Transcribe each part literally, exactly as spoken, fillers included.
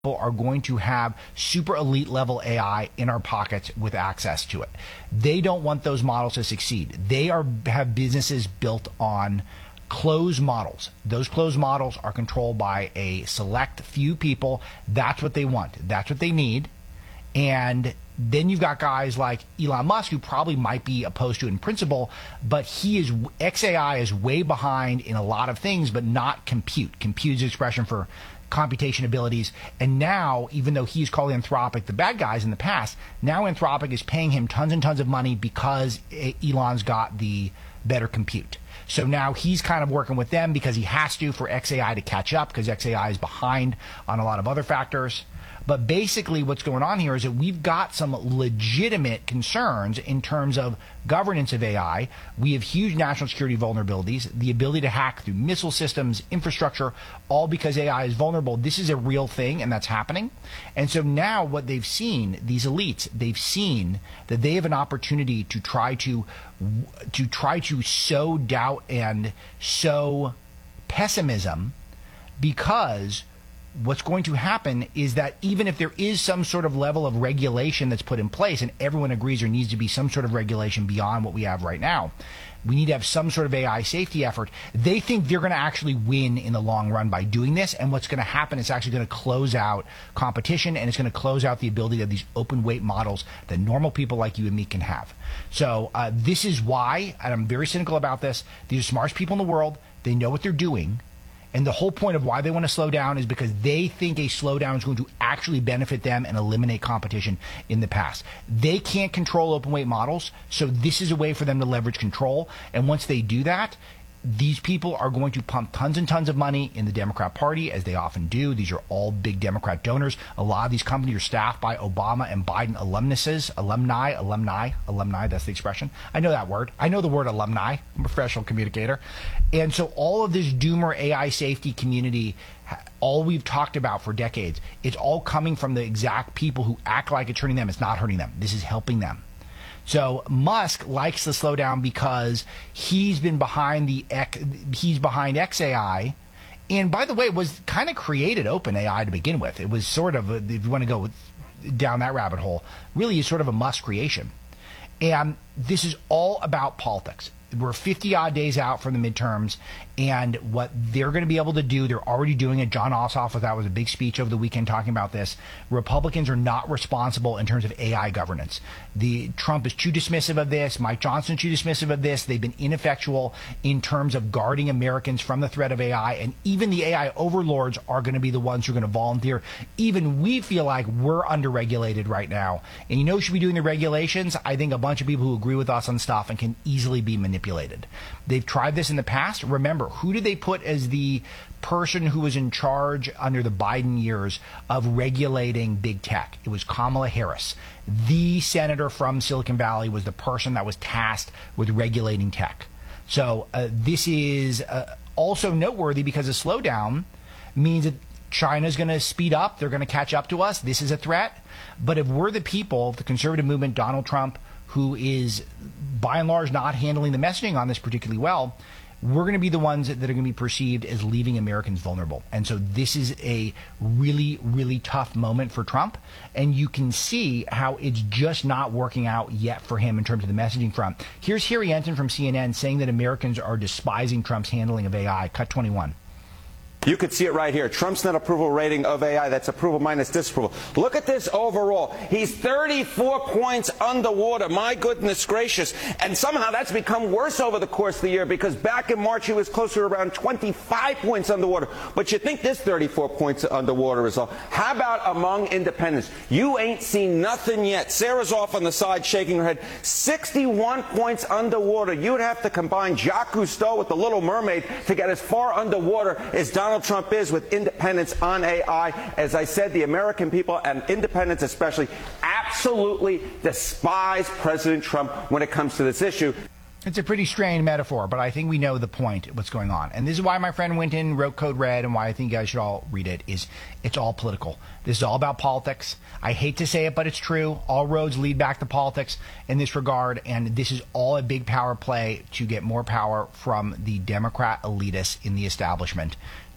are going to have super elite level A I in our pockets with access to it. They don't want those models to succeed. They are have businesses built on closed models. Those closed models are controlled by a select few people. That's what they want. That's what they need. And then you've got guys like Elon Musk, who probably might be opposed to it in principle, but he is X A I is way behind in a lot of things, but not compute. Compute is an expression for computation abilities. And now, even though he's called Anthropic the bad guys in the past, now Anthropic is paying him tons and tons of money because Elon's got the better compute. So now he's kind of working with them because he has to for X A I to catch up, because X A I is behind on a lot of other factors. But basically what's going on here is that we've got some legitimate concerns in terms of governance of A I. We have huge national security vulnerabilities, the ability to hack through missile systems, infrastructure, all because A I is vulnerable. This is a real thing, and that's happening. And so now what they've seen, these elites, they've seen that they have an opportunity to try to to try to sow doubt and sow pessimism, because what's going to happen is that even if there is some sort of level of regulation that's put in place, and everyone agrees there needs to be some sort of regulation beyond what we have right now, we need to have some sort of A I safety effort. They think they're going to actually win in the long run by doing this, and what's going to happen is actually going to close out competition, and it's going to close out the ability of these open weight models that normal people like you and me can have. So uh, this is why, and I'm very cynical about this, these are the smartest people in the world. They know what they're doing. And the whole point of why they want to slow down is because they think a slowdown is going to actually benefit them and eliminate competition in the past. They can't control open weight models, so this is a way for them to leverage control. And once they do that, these people are going to pump tons and tons of money in the Democrat Party, as they often do. These are all big Democrat donors. A lot of these companies are staffed by Obama and Biden alumnuses, alumni, alumni, alumni, that's the expression. I know that word. I know the word alumni. I'm a professional communicator. And so all of this doomer A I safety community, all we've talked about for decades, it's all coming from the exact people who act like it's hurting them. It's not hurting them. This is helping them. So Musk likes to slow down because he's been behind the he's behind X A I, and by the way, it was kind of created OpenAI to begin with. It was sort of a, if you want to go down that rabbit hole, really is sort of a Musk creation. And this is all about politics. We're fifty odd days out from the midterms, and what they're going to be able to do, they're already doing it. John Ossoff was, that was a big speech over the weekend talking about this. Republicans are not responsible in terms of A I governance. The Trump is too dismissive of this. Mike Johnson too dismissive of this. They've been ineffectual in terms of guarding Americans from the threat of A I, and even the A I overlords are going to be the ones who are going to volunteer. Even we feel like we're underregulated right now. And you know who should be doing the regulations? I think a bunch of people who agree with us on stuff and can easily be manipulated. They've tried this in the past. Remember, who did they put as the person who was in charge under the Biden years of regulating big tech? It was Kamala Harris. The senator from Silicon Valley was the person that was tasked with regulating tech. So uh, this is uh, also noteworthy because a slowdown means that China's going to speed up. They're going to catch up to us. This is a threat. But if we're the people, the conservative movement, Donald Trump, who is by and large not handling the messaging on this particularly well, we're going to be the ones that are going to be perceived as leaving Americans vulnerable. And so this is a really, really tough moment for Trump. And you can see how it's just not working out yet for him in terms of the messaging front. Here's Harry Enton from C N N saying that Americans are despising Trump's handling of A I. Cut twenty-one. You could see it right here. Trump's net approval rating of A I, that's approval minus disapproval. Look at this overall. He's thirty-four points underwater. My goodness gracious. And somehow that's become worse over the course of the year, because back in March he was closer to around twenty-five points underwater. But you think this thirty-four points underwater is all. How about among independents? You ain't seen nothing yet. Sarah's off on the side shaking her head. sixty-one points underwater. You'd have to combine Jacques Cousteau with the Little Mermaid to get as far underwater as Donald Donald Trump is with independence on A I. As I said, the American people, and independents especially, absolutely despise President Trump when it comes to this issue. It's a pretty strained metaphor, but I think we know the point, what's going on. And this is why my friend went in, wrote Code Red, and why I think you guys should all read it, is it's all political. This is all about politics. I hate to say it, but it's true. All roads lead back to politics in this regard, and this is all a big power play to get more power from the Democrat elitists in the establishment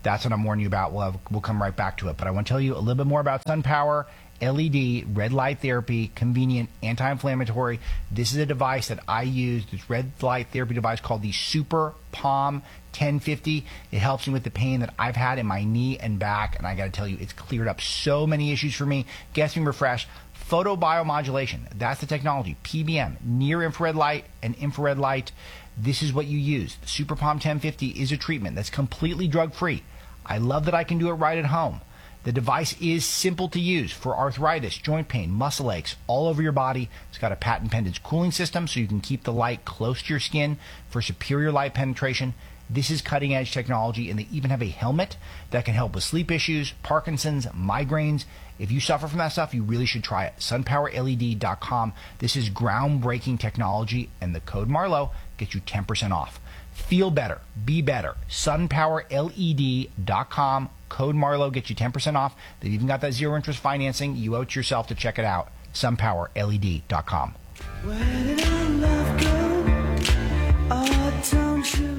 That's what I'm warning you about. We'll, have, we'll come right back to it. But I want to tell you a little bit more about SunPower L E D, red light therapy, convenient, anti-inflammatory. This is a device that I use, this red light therapy device called the Super Palm ten fifty. It helps me with the pain that I've had in my knee and back, and I got to tell you, it's cleared up so many issues for me, gets me refreshed. Photobiomodulation, that's the technology. P B M, near infrared light and infrared light. This is what you use. The Super Palm ten fifty is a treatment that's completely drug-free. I love that I can do it right at home. The device is simple to use for arthritis, joint pain, muscle aches, all over your body. It's got a patent-pending cooling system so you can keep the light close to your skin for superior light penetration. This is cutting-edge technology, and they even have a helmet that can help with sleep issues, Parkinson's, migraines. If you suffer from that stuff, you really should try it. sun power L E D dot com. This is groundbreaking technology, and the code Marlowe gets you ten percent off. Feel better. Be better. sun power L E D dot com. Code Marlowe gets you ten percent off. They've even got that zero interest financing. You owe it to yourself to check it out. sun power L E D dot com. Where did our love go? Oh, don't you?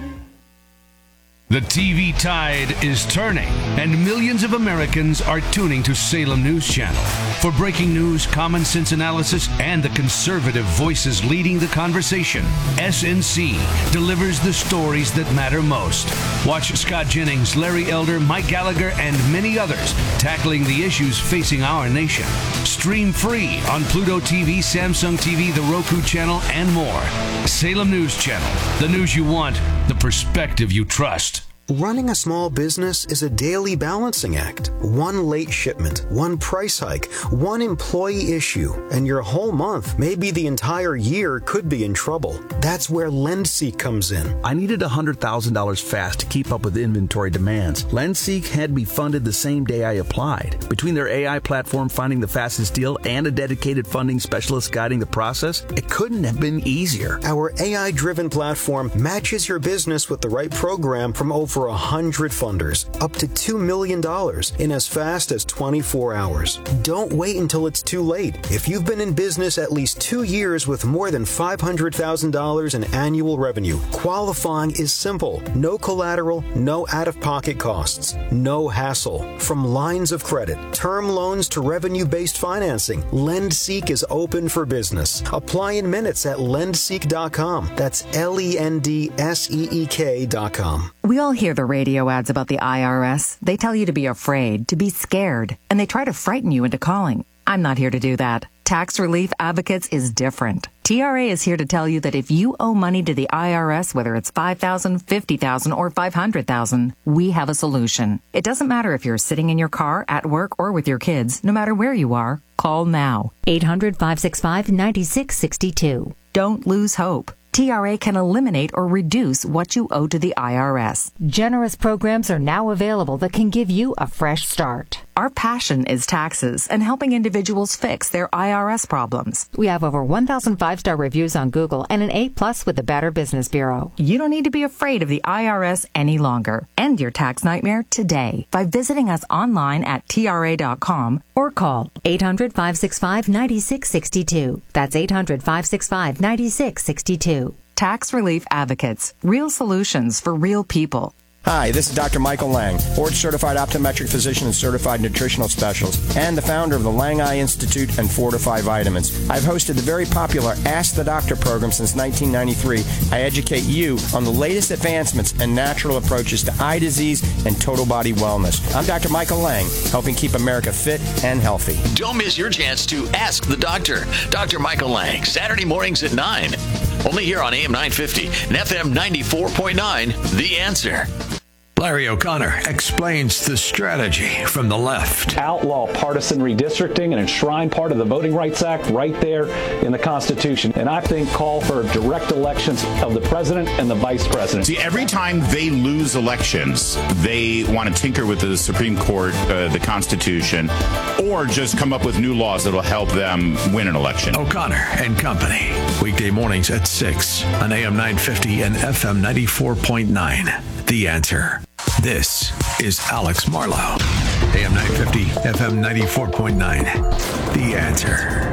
The T V tide is turning, and millions of Americans are tuning to Salem News Channel. For breaking news, common sense analysis, and the conservative voices leading the conversation, S N C delivers the stories that matter most. Watch Scott Jennings, Larry Elder, Mike Gallagher, and many others tackling the issues facing our nation. Stream free on Pluto T V, Samsung T V, the Roku channel, and more. Salem News Channel, the news you want, the perspective you trust. Running a small business is a daily balancing act. One late shipment, one price hike, one employee issue, and your whole month, maybe the entire year, could be in trouble. That's where LendSeek comes in. I needed one hundred thousand dollars fast to keep up with inventory demands. LendSeek had me funded the same day I applied. Between their A I platform finding the fastest deal and a dedicated funding specialist guiding the process, it couldn't have been easier. Our A I-driven platform matches your business with the right program from over For one hundred funders, up to two million dollars in as fast as twenty-four hours. Don't wait until it's too late. If you've been in business at least two years with more than five hundred thousand dollars in annual revenue, qualifying is simple. No collateral, no out-of-pocket costs, no hassle. From lines of credit, term loans to revenue-based financing, LendSeek is open for business. Apply in minutes at lendseek dot com. That's L E N D S E E K dot com. We all hear the radio ads about the I R S. They tell you to be afraid, to be scared, and they try to frighten you into calling. I'm not here to do that. Tax Relief Advocates is different. T R A is here to tell you that if you owe money to the I R S, whether it's five thousand dollars, fifty thousand dollars, or five hundred thousand dollars, we have a solution. It doesn't matter if you're sitting in your car, at work, or with your kids. No matter where you are, call now. eight hundred, five six five, nine six six two. Don't lose hope. T R A can eliminate or reduce what you owe to the I R S. Generous programs are now available that can give you a fresh start. Our passion is taxes and helping individuals fix their I R S problems. We have over one thousand five-star reviews on Google and an A plus with the Better Business Bureau. You don't need to be afraid of the I R S any longer. End your tax nightmare today by visiting us online at T R A dot com or call eight hundred, five six five, nine six six two. That's eight hundred, five six five, nine six six two. Tax Relief Advocates. Real solutions for real people. Hi, this is Doctor Michael Lang, board-certified optometric physician and certified nutritional specialist, and the founder of the Lang Eye Institute and Fortify Vitamins. I've hosted the very popular Ask the Doctor program since nineteen ninety-three. I educate you on the latest advancements and natural approaches to eye disease and total body wellness. I'm Doctor Michael Lang, helping keep America fit and healthy. Don't miss your chance to Ask the Doctor. Doctor Michael Lang, Saturday mornings at nine. Only here on A M nine fifty and F M ninety-four point nine, The Answer. Larry O'Connor explains the strategy from the left. Outlaw partisan redistricting and enshrine part of the Voting Rights Act right there in the Constitution. And I think call for direct elections of the president and the vice president. See, every time they lose elections, they want to tinker with the Supreme Court, uh, the Constitution, or just come up with new laws that will help them win an election. O'Connor and Company. Weekday mornings at six on A M nine fifty and F M ninety-four point nine. The Answer. This is Alex Marlowe. A M nine fifty, F M ninety-four point nine. The Answer.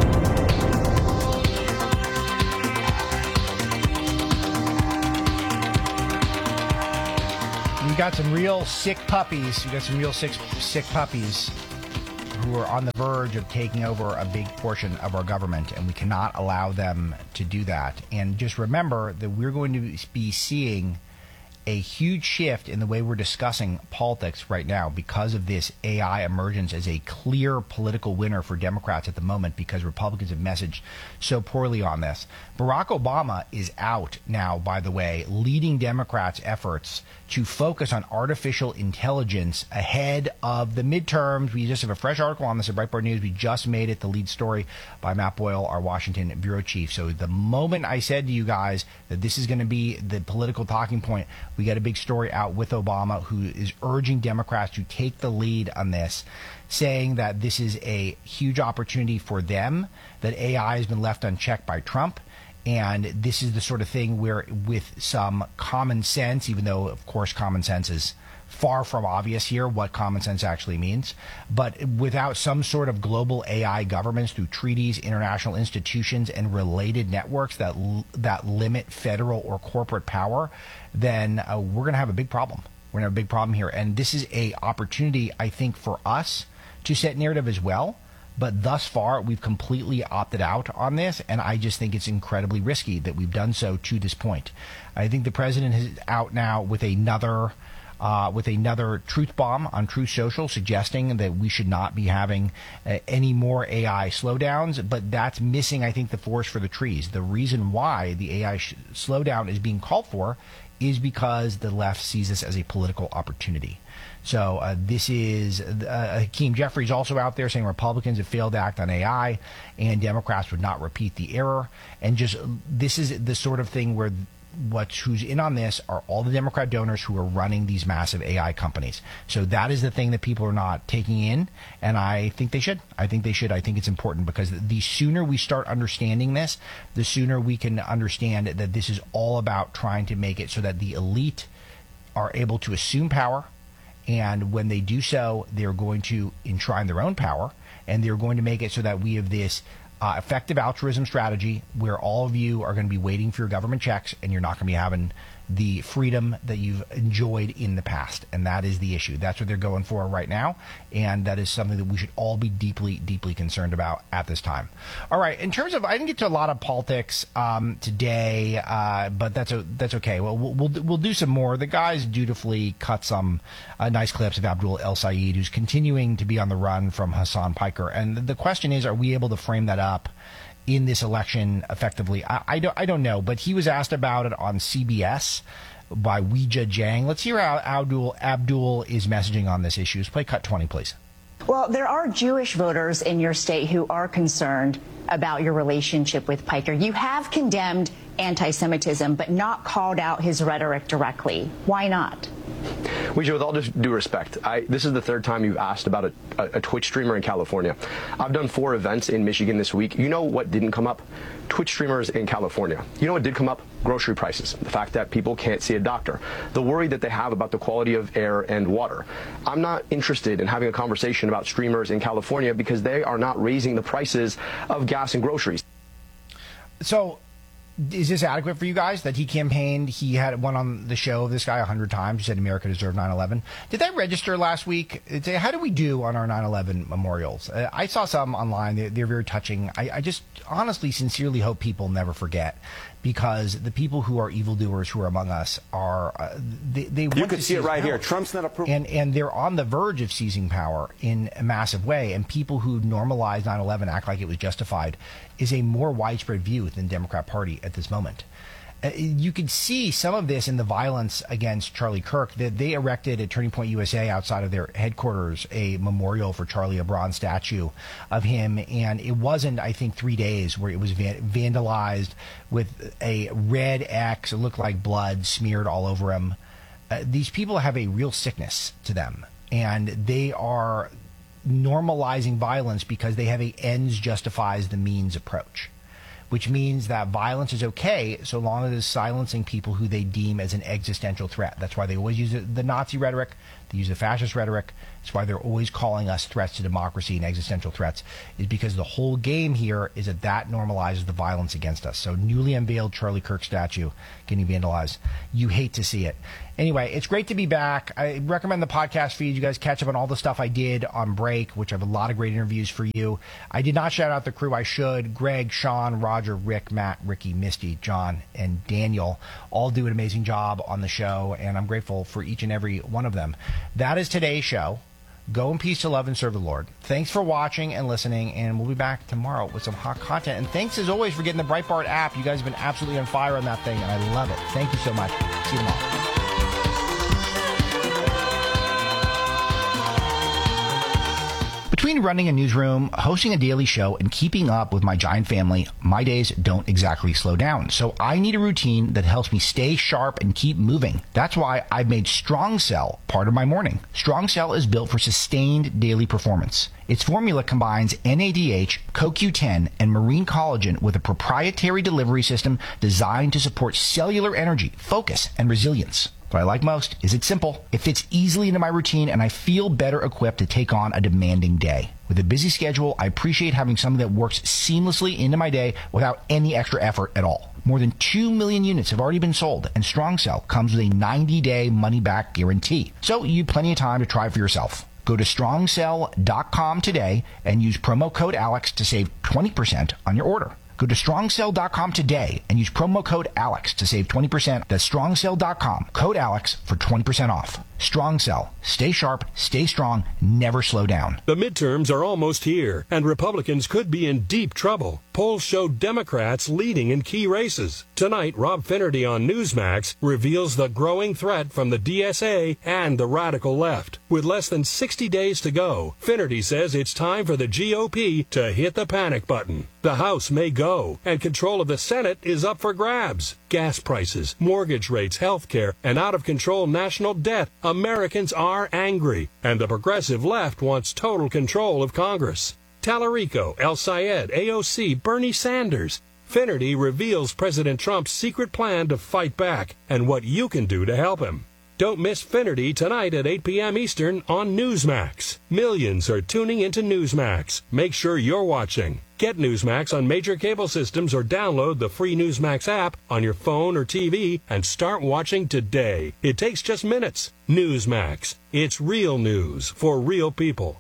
we got some real sick puppies. We got some real sick, sick puppies who are on the verge of taking over a big portion of our government, and we cannot allow them to do that. And just remember that we're going to be seeing a huge shift in the way we're discussing politics right now because of this A I emergence as a clear political winner for Democrats at the moment, because Republicans have messaged so poorly on this. Barack Obama is out now, by the way, leading Democrats' efforts to focus on artificial intelligence ahead of the midterms. We just have a fresh article on this at Breitbart News. We just made it the lead story by Matt Boyle, our Washington bureau chief. So the moment I said to you guys that this is going to be the political talking point, we got a big story out with Obama, who is urging Democrats to take the lead on this, saying that this is a huge opportunity for them, that A I has been left unchecked by Trump. And this is the sort of thing where, with some common sense, even though, of course, common sense is far from obvious here what common sense actually means, but without some sort of global A I governments through treaties, international institutions, and related networks that that limit federal or corporate power, then uh, we're going to have a big problem. We're going to have a big problem here. And this is a opportunity, I think, for us to set narrative as well. But thus far, we've completely opted out on this, and I just think it's incredibly risky that we've done so to this point. I think the president is out now with another uh, with another truth bomb on Truth Social, suggesting that we should not be having uh, any more A I slowdowns. But that's missing, I think, the forest for the trees. The reason why the A I sh- slowdown is being called for is because the left sees this as a political opportunity. So uh, this is uh, Hakeem Jeffries also out there saying Republicans have failed to act on A I and Democrats would not repeat the error. And just this is the sort of thing where what's who's in on this are all the Democrat donors who are running these massive A I companies. So that is the thing that people are not taking in. And I think they should. I think they should. I think it's important, because the sooner we start understanding this, the sooner we can understand that this is all about trying to make it so that the elite are able to assume power. And when they do so, they're going to enshrine their own power, and they're going to make it so that we have this uh, effective altruism strategy where all of you are going to be waiting for your government checks, and you're not going to be having the freedom that you've enjoyed in the past. And that is the issue. That's what they're going for right now. And that is something that we should all be deeply, deeply concerned about at this time. All right. In terms of, I didn't get to a lot of politics um, today, uh, but that's a, that's okay. Well, we'll, we'll, we'll do some more. The guys dutifully cut some uh, nice clips of Abdul El Sayed, who's continuing to be on the run from Hassan Piker. And the question is, are we able to frame that up in this election effectively? I, I, don't, I don't know, but he was asked about it on C B S by Weijia Jiang. Let's hear how Abdul, Abdul is messaging on this issue. Let's play cut twenty, please. Well, there are Jewish voters in your state who are concerned about your relationship with Piker. You have condemned anti-Semitism, but not called out his rhetoric directly. Why not? Weijia, with all due respect, I, this is the third time you've asked about a, a, a Twitch streamer in California. I've done four events in Michigan this week. You know what didn't come up? Twitch streamers in California. You know what did come up? Grocery prices. The fact that people can't see a doctor. The worry that they have about the quality of air and water. I'm not interested in having a conversation about streamers in California because they are not raising the prices of gas and groceries. So, is this adequate for you guys that he campaigned? He had one on the show of this guy a hundred times. He said America deserved nine eleven. Did that register last week? How do we do on our nine eleven memorials? Uh, I saw some online. They're, they're very touching. I, I just honestly, sincerely hope people never forget, because the people who are evildoers who are among us are uh, they, they want you can to see it right power. here. Trump's not approving, and and they're on the verge of seizing power in a massive way. And people who normalize nine eleven, act like it was justified, is a more widespread view within the Democrat Party at this moment. Uh, you could see some of this in the violence against Charlie Kirk. That they erected at Turning Point U S A outside of their headquarters a memorial for Charlie, a bronze statue of him, and it wasn't, I think, three days where it was van- vandalized with a red X. It looked like blood smeared all over him. Uh, these people have a real sickness to them, and they are normalizing violence because they have a ends justifies the means approach, which means that violence is okay so long as it is silencing people who they deem as an existential threat. That's why they always use the Nazi rhetoric. They use the fascist rhetoric. That's why they're always calling us threats to democracy and existential threats, is because the whole game here is that that normalizes the violence against us. So newly unveiled Charlie Kirk statue getting vandalized. You hate to see it. Anyway, it's great to be back. I recommend the podcast feed. You guys catch up on all the stuff I did on break, which I have a lot of great interviews for you. I did not shout out the crew. I should. Greg, Sean, Roger, Rick, Matt, Ricky, Misty, John, and Daniel all do an amazing job on the show, and I'm grateful for each and every one of them. That is today's show. Go in peace to love and serve the Lord. Thanks for watching and listening, and we'll be back tomorrow with some hot content. And thanks, as always, for getting the Breitbart app. You guys have been absolutely on fire on that thing, and I love it. Thank you so much. See you tomorrow. Between running a newsroom, hosting a daily show, and keeping up with my giant family, my days don't exactly slow down. So I need a routine that helps me stay sharp and keep moving. That's why I've made Strong Cell part of my morning. Strong Cell is built for sustained daily performance. Its formula combines N A D H, C O Q ten, and marine collagen with a proprietary delivery system designed to support cellular energy, focus, and resilience. What I like most is it's simple. It fits easily into my routine, and I feel better equipped to take on a demanding day. With a busy schedule, I appreciate having something that works seamlessly into my day without any extra effort at all. More than two million units have already been sold, and Strong Cell comes with a ninety-day money-back guarantee. So you have plenty of time to try it for yourself. Go to strong cell dot com today and use promo code Alex to save twenty percent on your order. Go to strong cell dot com today and use promo code Alex to save twenty percent. That's strong cell dot com, code Alex for twenty percent off. Strong Cell. Stay sharp, stay strong, never slow down. The midterms are almost here, and Republicans could be in deep trouble. Polls show Democrats leading in key races. Tonight, Rob Finnerty on Newsmax reveals the growing threat from the D S A and the radical left. With less than sixty days to go, Finnerty says it's time for the G O P to hit the panic button. The House may go, and control of the Senate is up for grabs. Gas prices, mortgage rates, health care, and out-of-control national debt. Americans are angry, and the progressive left wants total control of Congress. Tallarico, El Sayed, A O C, Bernie Sanders. Finnerty reveals President Trump's secret plan to fight back and what you can do to help him. Don't miss Finnerty tonight at eight p.m. Eastern on Newsmax. Millions are tuning into Newsmax. Make sure you're watching. Get Newsmax on major cable systems or download the free Newsmax app on your phone or T V and start watching today. It takes just minutes. Newsmax. It's real news for real people.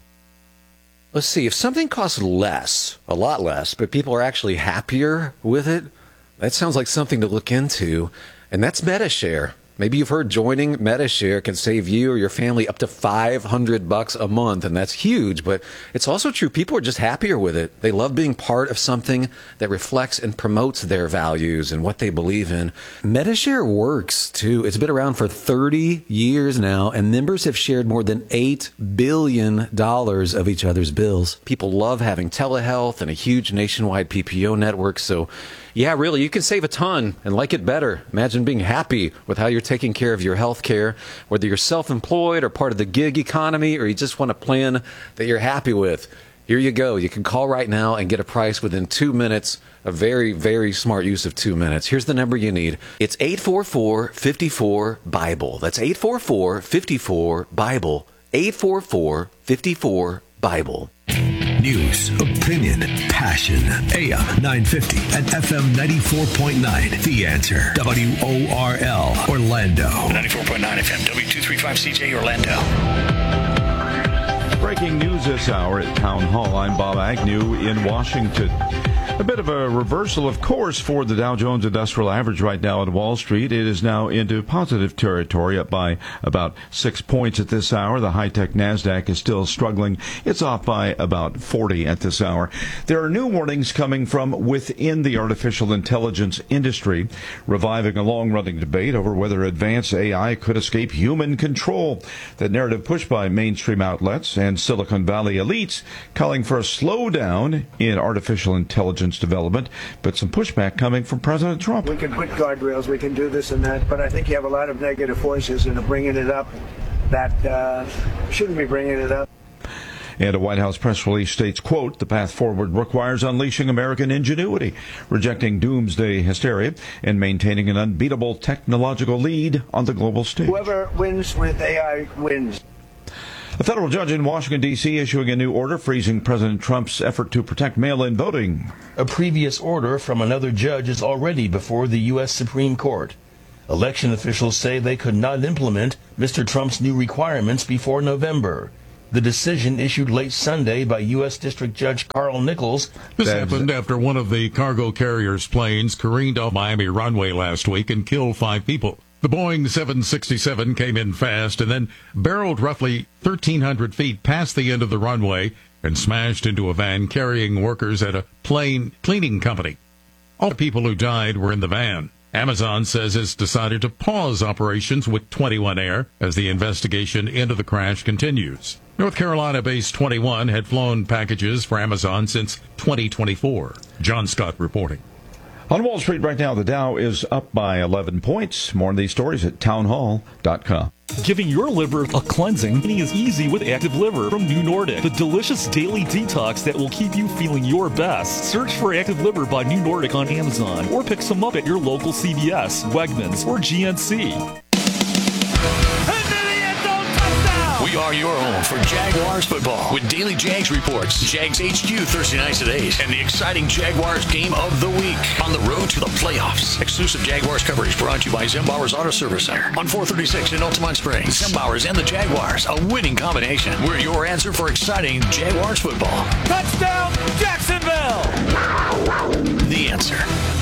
Let's see, if something costs less, a lot less, but people are actually happier with it, that sounds like something to look into, and that's MetaShare. Maybe you've heard joining MetaShare can save you or your family up to five hundred bucks a month, and that's huge, but it's also true people are just happier with it. They love being part of something that reflects and promotes their values and what they believe in. MetaShare works, too. It's been around for thirty years now, and members have shared more than eight billion dollars of each other's bills. People love having telehealth and a huge nationwide P P O network, so yeah, really, you can save a ton and like it better. Imagine being happy with how you're taking care of your health care, whether you're self-employed or part of the gig economy, or you just want a plan that you're happy with. Here you go. You can call right now and get a price within two minutes. A very, very smart use of two minutes. Here's the number you need. It's eight four four, five four, BIBLE. That's eight four four, five four, BIBLE. eight four four, five four, BIBLE. News, opinion, passion. A M nine fifty and F M ninety-four point nine. The Answer. W O R L. Orlando. ninety-four point nine F M. W two thirty-five C J Orlando. Breaking news this hour at Town Hall. I'm Bob Agnew in Washington. A bit of a reversal, of course, for the Dow Jones Industrial Average right now on Wall Street. It is now into positive territory, up by about six points at this hour. The high-tech NASDAQ is still struggling. It's off by about forty at this hour. There are new warnings coming from within the artificial intelligence industry, reviving a long-running debate over whether advanced A I could escape human control. The narrative pushed by mainstream outlets and Silicon Valley elites calling for a slowdown in artificial intelligence development, but some pushback coming from President Trump. We can put guardrails, we can do this and that, but I think you have a lot of negative voices that are bringing it up that uh, shouldn't be bringing it up. And a White House press release states, quote, the path forward requires unleashing American ingenuity, rejecting doomsday hysteria, and maintaining an unbeatable technological lead on the global stage. Whoever wins with A I wins. A federal judge in Washington, D C issuing a new order freezing President Trump's effort to protect mail-in voting. A previous order from another judge is already before the U S Supreme Court. Election officials say they could not implement Mister Trump's new requirements before November. The decision issued late Sunday by U S District Judge Carl Nichols. This happened after one of the cargo carrier's planes careened off Miami runway last week and killed five people. The Boeing seven sixty-seven came in fast and then barreled roughly thirteen hundred feet past the end of the runway and smashed into a van carrying workers at a plane cleaning company. All the people who died were in the van. Amazon says it's decided to pause operations with twenty-one Air as the investigation into the crash continues. North Carolina-based twenty-one had flown packages for Amazon since twenty twenty-four. John Scott reporting. On Wall Street right now, the Dow is up by eleven points. More on these stories at townhall dot com. Giving your liver a cleansing is easy with Active Liver from New Nordic, the delicious daily detox that will keep you feeling your best. Search for Active Liver by New Nordic on Amazon or pick some up at your local C V S, Wegmans, or G N C. We are your home for Jaguars football with Daily Jags reports, Jags H Q Thursday nights at eight, and the exciting Jaguars game of the week on the road to the playoffs. Exclusive Jaguars coverage brought to you by Zembauer's Auto Service Center on four thirty-six in Altamont Springs. Zembauer's and the Jaguars, a winning combination. We're your answer for exciting Jaguars football. Touchdown, Jacksonville! The answer.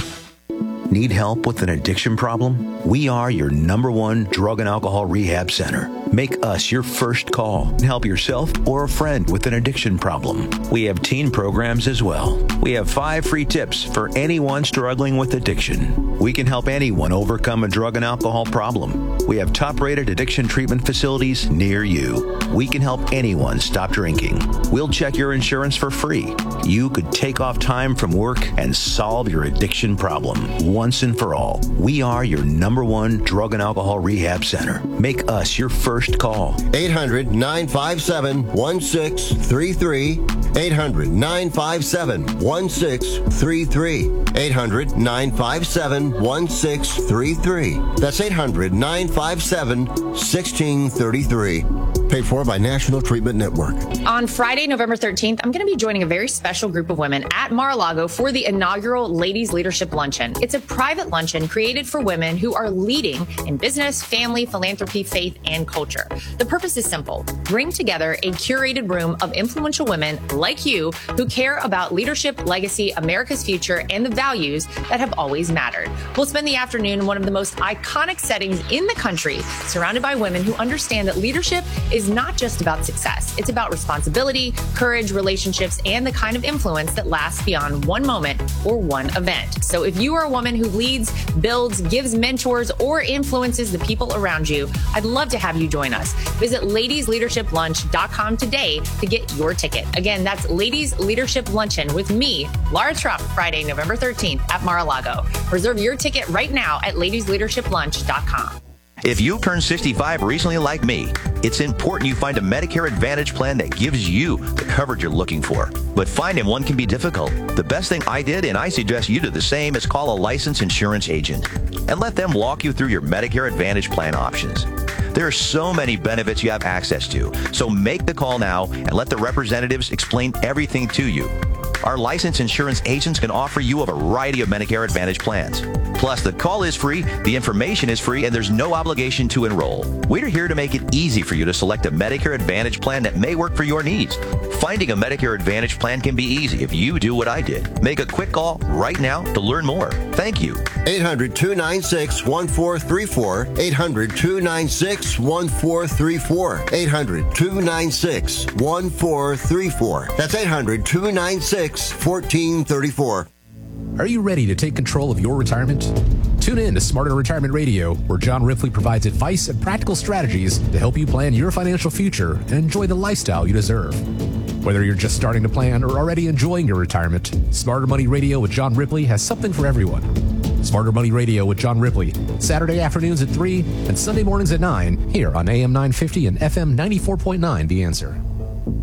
Need help with an addiction problem? We are your number one drug and alcohol rehab center. Make us your first call and help yourself or a friend with an addiction problem. We have teen programs as well. We have five free tips for anyone struggling with addiction. We can help anyone overcome a drug and alcohol problem. We have top-rated addiction treatment facilities near you. We can help anyone stop drinking. We'll check your insurance for free. You could take off time from work and solve your addiction problem once and for all. We are your number one drug and alcohol rehab center. Make us your first call. eight hundred, nine five seven, one six three three. eight hundred, nine five seven, one six three three. eight hundred, nine five seven, one six three three. That's eight hundred, nine five seven, one six three three. Paid for by National Treatment Network. On Friday, November thirteenth, I'm going to be joining a very special group of women at Mar-a-Lago for the inaugural Ladies Leadership Luncheon. It's a private luncheon created for women who are leading in business, family, philanthropy, faith, and culture. The purpose is simple. Bring together a curated room of influential women like you who care about leadership, legacy, America's future, and the values that have always mattered. We'll spend the afternoon in one of the most iconic settings in the country, surrounded by women who understand that leadership is not just about success. It's about responsibility, courage, relationships, and the kind of influence that lasts beyond one moment or one event. So if you are a woman who leads, builds, gives mentors, or influences the people around you, I'd love to have you join us. Visit ladies leadership lunch dot com today to get your ticket. Again, that's Ladies Leadership Luncheon with me, Laura Trump, Friday, November thirteenth at Mar-a-Lago. Reserve your ticket right now at ladies leadership lunch dot com. If you turned sixty-five recently like me, it's important you find a Medicare Advantage plan that gives you the coverage you're looking for. But finding one can be difficult. The best thing I did, and I suggest you do the same, is call a licensed insurance agent and let them walk you through your Medicare Advantage plan options. There are so many benefits you have access to, so make the call now and let the representatives explain everything to you. Our licensed insurance agents can offer you a variety of Medicare Advantage plans. Plus, the call is free, the information is free, and there's no obligation to enroll. We're here to make it easy for you to select a Medicare Advantage plan that may work for your needs. Finding a Medicare Advantage plan can be easy if you do what I did. Make a quick call right now to learn more. Thank you. eight hundred, two nine six, one four three four. eight hundred, two nine six, one four three four. eight hundred, two nine six, one four three four. That's eight hundred, two nine six, one four three four. Are you ready to take control of your retirement? Tune in to Smarter Retirement Radio, where John Ripley provides advice and practical strategies to help you plan your financial future and enjoy the lifestyle you deserve. Whether you're just starting to plan or already enjoying your retirement, Smarter Money Radio with John Ripley has something for everyone. Smarter Money Radio with John Ripley, Saturday afternoons at three and Sunday mornings at nine, here on A M nine fifty and F M ninety-four point nine, The Answer.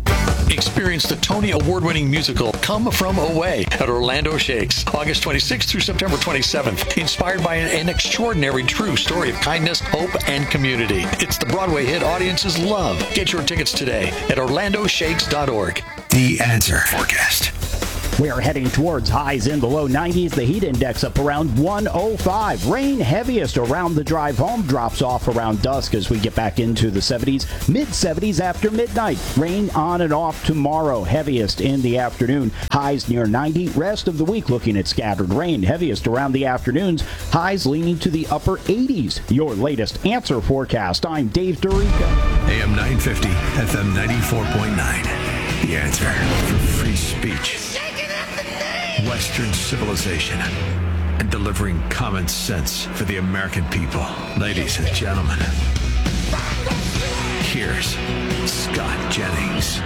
Experience the Tony Award-winning musical Come From Away at Orlando Shakes, August twenty-sixth through September twenty-seventh. Inspired by an, an extraordinary true story of kindness, hope, and community. It's the Broadway hit audiences love. Get your tickets today at orlando shakes dot org. The Answer Forecast. We are heading towards highs in the low nineties. The heat index up around one oh five. Rain heaviest around the drive home. Drops off around dusk as we get back into the seventies. mid seventies after midnight. Rain on and off tomorrow. Heaviest in the afternoon. Highs near ninety. Rest of the week looking at scattered rain. Heaviest around the afternoons. Highs leaning to the upper eighties. Your latest Answer Forecast. I'm Dave Dorica. A M nine fifty, F M ninety-four point nine. The Answer for free speech, Western civilization, and delivering common sense for the American people. Ladies and gentlemen, here's Scott Jennings.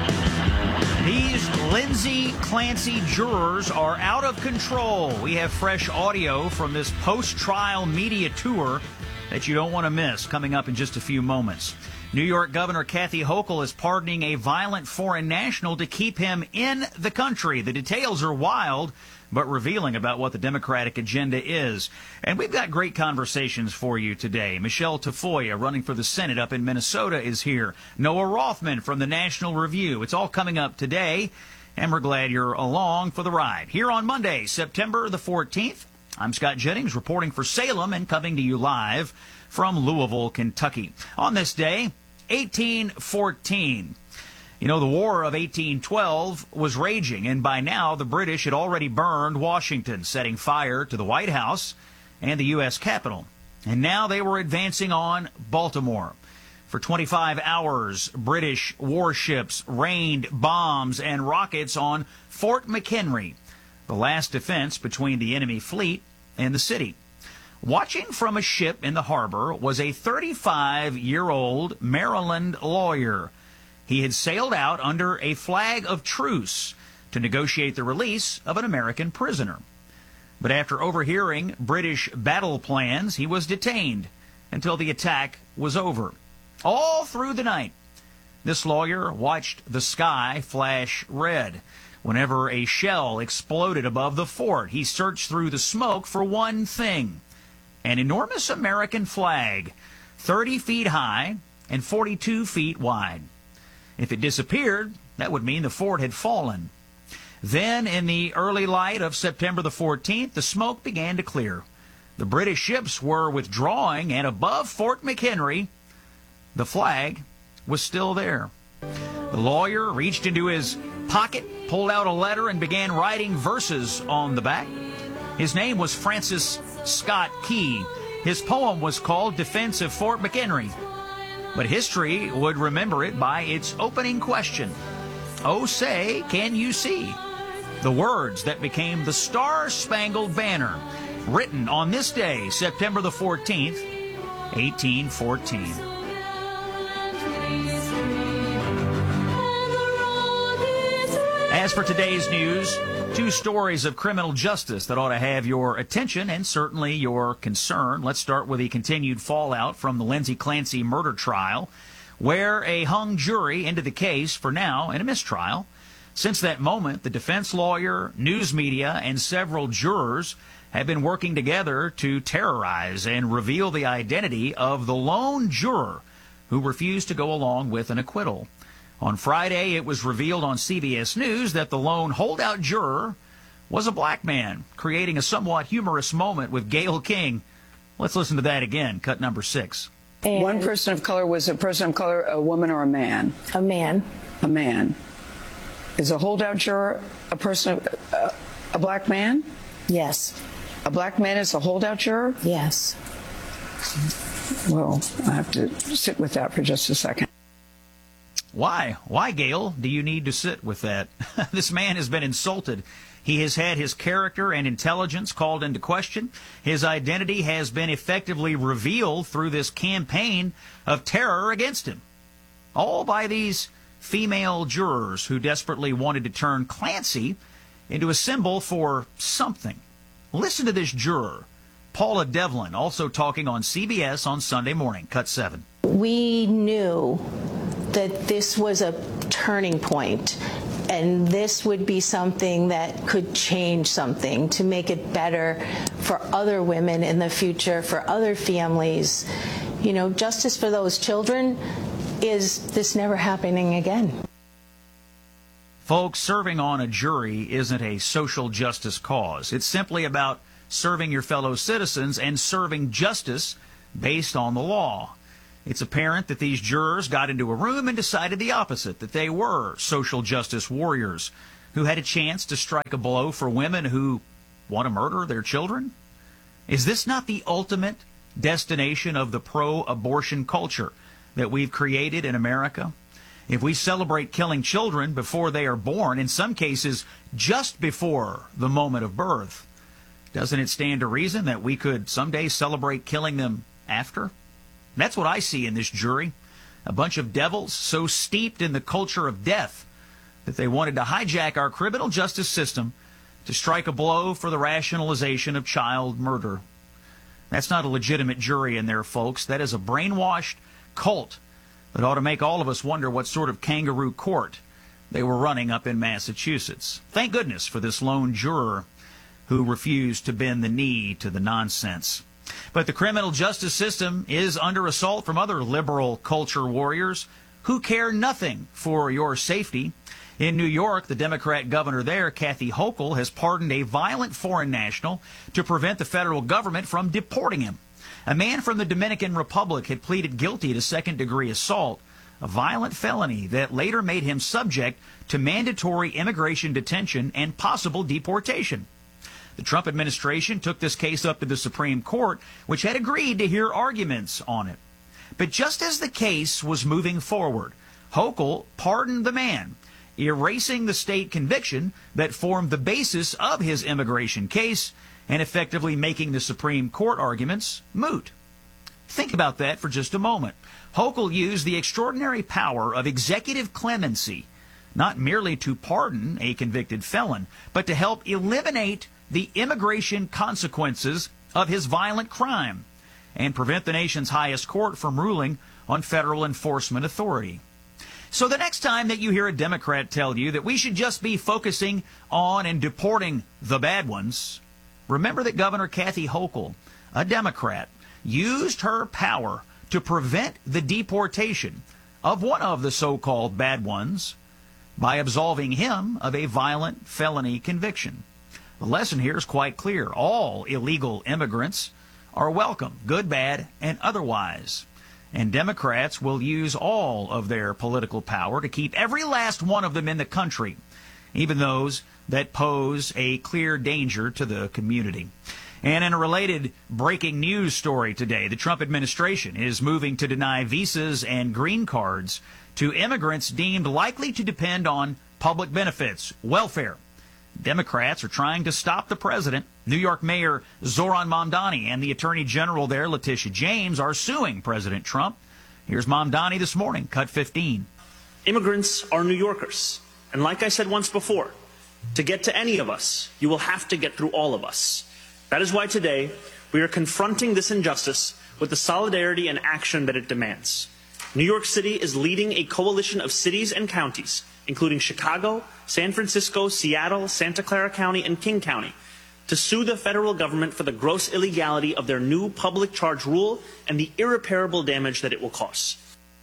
These Lindsay Clancy jurors are out of control. We have fresh audio from this post-trial media tour that you don't want to miss coming up in just a few moments. New York Governor Kathy Hochul is pardoning a violent foreign national to keep him in the country. The details are wild, but revealing about what the Democratic agenda is. And we've got great conversations for you today. Michelle Tafoya, running for the Senate up in Minnesota, is here. Noah Rothman from the National Review. It's all coming up today, and we're glad you're along for the ride. Here on Monday, September the fourteenth, I'm Scott Jennings, reporting for Salem and coming to you live from Louisville, Kentucky. On this day, eighteen fourteen. You know, the War of eighteen twelve was raging, and by now the British had already burned Washington, setting fire to the White House and the U S Capitol. And now they were advancing on Baltimore. For twenty-five hours, British warships rained bombs and rockets on Fort McHenry, the last defense between the enemy fleet and the city. Watching from a ship in the harbor was a thirty-five-year-old Maryland lawyer. He had sailed out under a flag of truce to negotiate the release of an American prisoner. But after overhearing British battle plans, he was detained until the attack was over. All through the night, this lawyer watched the sky flash red. Whenever a shell exploded above the fort, he searched through the smoke for one thing: an enormous American flag, thirty feet high and forty-two feet wide. If it disappeared, that would mean the fort had fallen. Then, in the early light of September the fourteenth, the smoke began to clear. The British ships were withdrawing, and above Fort McHenry, the flag was still there. The lawyer reached into his pocket, pulled out a letter, and began writing verses on the back. His name was Francis Scott Key. His poem was called Defense of Fort McHenry. But history would remember it by its opening question: "Oh, say, can you see?" The words that became the Star-Spangled Banner, written on this day, September the fourteenth, eighteen fourteen. As for today's news, two stories of criminal justice that ought to have your attention and certainly your concern. Let's start with the continued fallout from the Lindsay Clancy murder trial, where a hung jury ended the case for now in a mistrial. Since that moment, the defense lawyer, news media, and several jurors have been working together to terrorize and reveal the identity of the lone juror who refused to go along with an acquittal. On Friday, it was revealed on C B S News that the lone holdout juror was a black man, creating a somewhat humorous moment with Gayle King. Let's listen to that again, cut number six. And one person of color was a person of color, a woman or a man? A man. A man. Is a holdout juror a person, of, uh, a black man? Yes. A black man is a holdout juror? Yes. Well, I have to sit with that for just a second. Why? Why, Gayle, do you need to sit with that? This man has been insulted. He has had his character and intelligence called into question. His identity has been effectively revealed through this campaign of terror against him. All by these female jurors who desperately wanted to turn Clancy into a symbol for something. Listen to this juror, Paula Devlin, also talking on C B S on Sunday morning, cut seven. We knew that this was a turning point, and this would be something that could change something to make it better for other women in the future, for other families. You know, justice for those children is this never happening again. Folks, serving on a jury isn't a social justice cause. It's simply about serving your fellow citizens and serving justice based on the law. It's apparent that these jurors got into a room and decided the opposite, that they were social justice warriors who had a chance to strike a blow for women who want to murder their children. Is this not the ultimate destination of the pro-abortion culture that we've created in America? If we celebrate killing children before they are born, in some cases just before the moment of birth, doesn't it stand to reason that we could someday celebrate killing them after? That's what I see in this jury. A bunch of devils so steeped in the culture of death that they wanted to hijack our criminal justice system to strike a blow for the rationalization of child murder. That's not a legitimate jury in there, folks. That is a brainwashed cult that ought to make all of us wonder what sort of kangaroo court they were running up in Massachusetts. Thank goodness for this lone juror who refused to bend the knee to the nonsense. But the criminal justice system is under assault from other liberal culture warriors who care nothing for your safety. In New York, the Democrat governor there, Kathy Hochul, has pardoned a violent foreign national to prevent the federal government from deporting him. A man from the Dominican Republic had pleaded guilty to second-degree assault, a violent felony that later made him subject to mandatory immigration detention and possible deportation. The Trump administration took this case up to the Supreme Court, which had agreed to hear arguments on it. But just as the case was moving forward, Hochul pardoned the man, erasing the state conviction that formed the basis of his immigration case and effectively making the Supreme Court arguments moot. Think about that for just a moment. Hochul used the extraordinary power of executive clemency, not merely to pardon a convicted felon, but to help eliminate the immigration consequences of his violent crime and prevent the nation's highest court from ruling on federal enforcement authority. So the next time that you hear a Democrat tell you that we should just be focusing on and deporting the bad ones, remember that Governor Kathy Hochul, a Democrat, used her power to prevent the deportation of one of the so-called bad ones by absolving him of a violent felony conviction. The lesson here is quite clear. All illegal immigrants are welcome, good, bad, and otherwise. And Democrats will use all of their political power to keep every last one of them in the country, even those that pose a clear danger to the community. And in a related breaking news story today, the Trump administration is moving to deny visas and green cards to immigrants deemed likely to depend on public benefits, welfare. Democrats are trying to stop the president. New York Mayor Zohran Mamdani and the Attorney General there, Letitia James, are suing President Trump. Here's Mamdani this morning, cut fifteen. Immigrants are New Yorkers. And like I said once before, to get to any of us, you will have to get through all of us. That is why today we are confronting this injustice with the solidarity and action that it demands. New York City is leading a coalition of cities and counties, including Chicago, San Francisco, Seattle, Santa Clara County, and King County, to sue the federal government for the gross illegality of their new public charge rule and the irreparable damage that it will cause.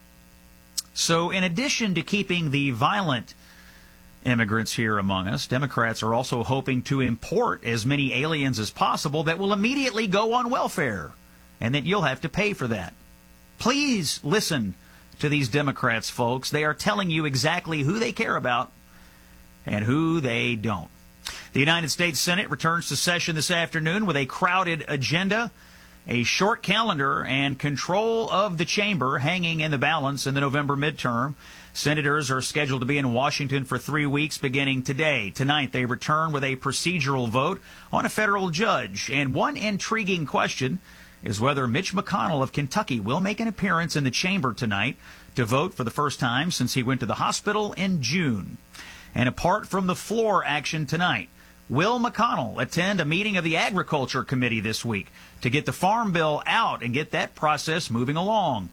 So in addition to keeping the violent immigrants here among us, Democrats are also hoping to import as many aliens as possible that will immediately go on welfare, and that you'll have to pay for that. Please listen to these Democrats, folks. They are telling you exactly who they care about and who they don't. The United States Senate returns to session this afternoon with a crowded agenda, a short calendar, and control of the chamber hanging in the balance in the November midterm. Senators are scheduled to be in Washington for three weeks beginning today. Tonight they return with a procedural vote on a federal judge. And one intriguing question is whether Mitch McConnell of Kentucky will make an appearance in the chamber tonight to vote for the first time since he went to the hospital in June. And apart from the floor action tonight, will McConnell attend a meeting of the Agriculture Committee this week to get the Farm Bill out and get that process moving along?